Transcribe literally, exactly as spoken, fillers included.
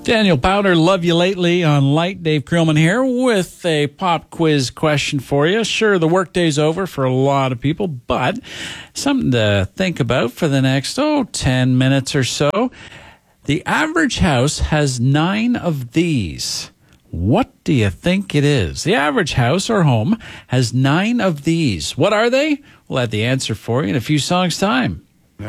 Daniel Powder, Love You Lately on Light. Dave Creelman here with a pop quiz question for you. Sure, the workday's over for a lot of people, but something to think about for the next, oh, ten minutes or so. The average house has nine of these. What do you think it is? The average house or home has nine of these. What are they? We'll have the answer for you in a few songs' time.